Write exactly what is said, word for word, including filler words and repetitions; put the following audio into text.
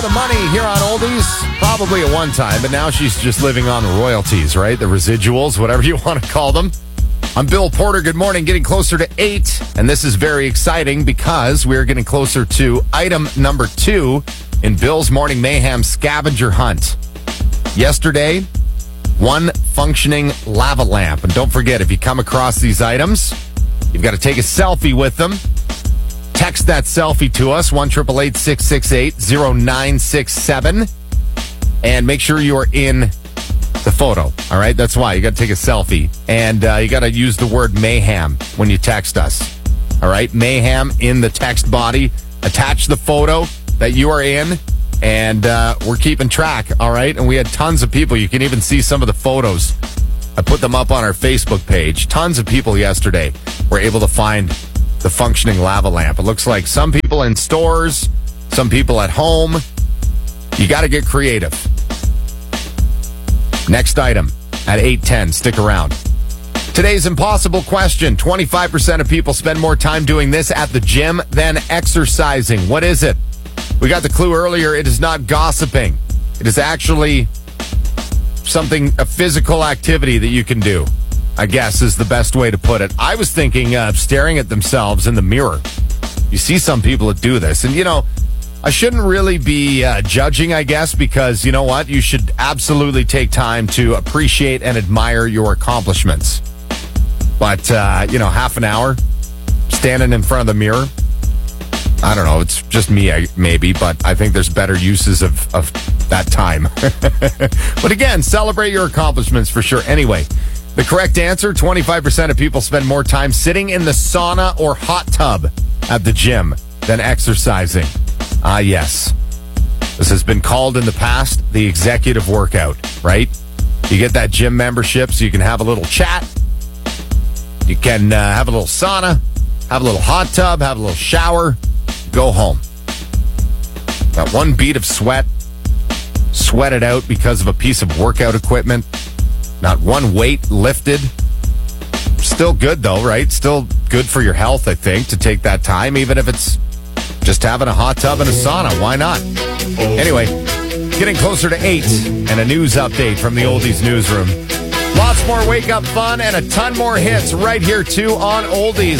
The money here on Oldies, probably at one time, but now she's just living on the royalties, right? The residuals, whatever you want to call them. I'm Bill Porter. Good morning. Getting closer to eight. And this is very exciting because we're getting closer to item number two in Bill's Morning Mayhem scavenger hunt. Yesterday, one functioning lava lamp. And don't forget, if you come across these items, you've got to take a selfie with them. Text that selfie to us, one eight eight eight, six six eight, zero nine six seven. And make sure you are in the photo, all right? That's why. You got to take a selfie. And uh, you got to use the word mayhem when you text us, all right? Mayhem in the text body. Attach the photo that you are in, and uh, we're keeping track, all right? And we had tons of people. You can even see some of the photos. I put them up on our Facebook page. Tons of people yesterday were able to find the functioning lava lamp. It looks like some people in stores, some people at home. You got to get creative. Next item at eight ten. Stick around. Today's impossible question. twenty-five percent of people spend more time doing this at the gym than exercising. What is it? We got the clue earlier. It is not gossiping. It is actually something, a physical activity that you can do, I guess is the best way to put it. I was thinking of uh, staring at themselves in the mirror. You see some people that do this. And, you know, I shouldn't really be uh, judging, I guess, because, you know what? You should absolutely take time to appreciate and admire your accomplishments. But, uh, you know, half an hour standing in front of the mirror, I don't know. It's just me, maybe, but I think there's better uses of, of that time. But again, celebrate your accomplishments for sure. Anyway, the correct answer, twenty-five percent of people spend more time sitting in the sauna or hot tub at the gym than exercising. Ah, yes. This has been called in the past the executive workout, right? You get that gym membership so you can have a little chat. You can uh, have a little sauna, have a little hot tub, have a little shower, go home. Got one bead of sweat, sweat it out because of a piece of workout equipment. Not one weight lifted. Still good, though, right? Still good for your health, I think, to take that time, even if it's just having a hot tub and a sauna. Why not? Anyway, getting closer to eight and a news update from the Oldies newsroom. Lots more wake-up fun and a ton more hits right here, too, on Oldies.